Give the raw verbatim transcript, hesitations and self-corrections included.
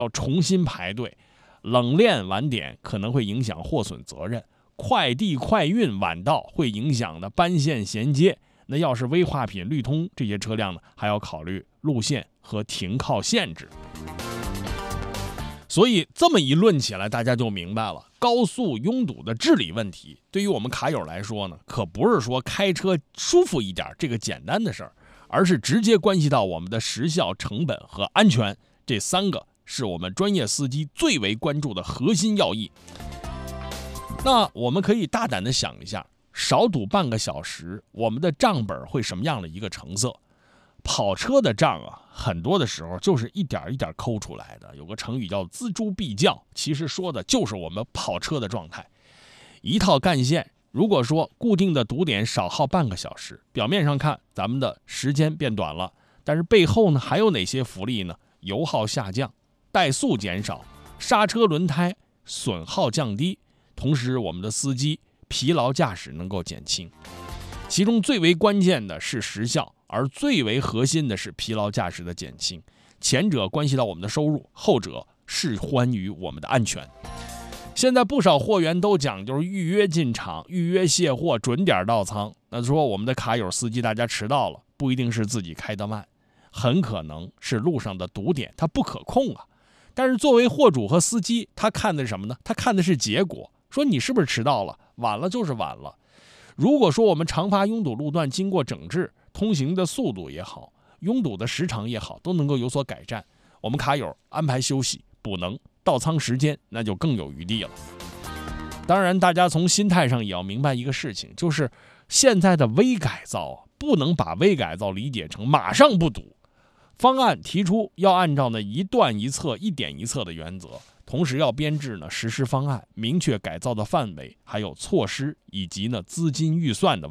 要重新排队，冷链晚点可能会影响货损责任，快递快运晚到会影响的班线衔接。那要是危化品、绿通这些车辆呢，还要考虑路线和停靠限制。所以这么一论起来，大家就明白了，高速拥堵的治理问题，对于我们卡友来说呢，可不是说开车舒服一点这个简单的事儿，而是直接关系到我们的时效、成本和安全，这三个是我们专业司机最为关注的核心要义。那我们可以大胆的想一下，少堵半个小时，我们的账本会什么样的一个成色？跑车的账啊，很多的时候就是一点一点抠出来的。有个成语叫锱铢必较，其实说的就是我们跑车的状态。一套干线，如果说固定的堵点少耗半个小时，表面上看咱们的时间变短了，但是背后呢还有哪些福利呢？油耗下降，怠速减少，刹车轮胎损耗降低，同时我们的司机疲劳驾驶能够减轻。其中最为关键的是时效，而最为核心的是疲劳驾驶的减轻。前者关系到我们的收入，后者事关于我们的安全。现在不少货源都讲究预约进场、预约卸货、准点到仓。那说我们的卡友司机大家迟到了，不一定是自己开得慢，很可能是路上的堵点它不可控啊。但是作为货主和司机，他看的是什么呢？他看的是结果，说你是不是迟到了，晚了就是晚了。如果说我们长发拥堵路段经过整治，通行的速度也好，拥堵的时长也好，都能够有所改善，我们卡友安排休息、补能、到仓时间，那就更有余地了。当然，大家从心态上也要明白一个事情，就是现在的微改造不能把微改造理解成马上不堵。方案提出要按照呢一段一策、一点一策的原则，同时要编制呢实施方案，明确改造的范围，还有措施以及呢资金预算的问题。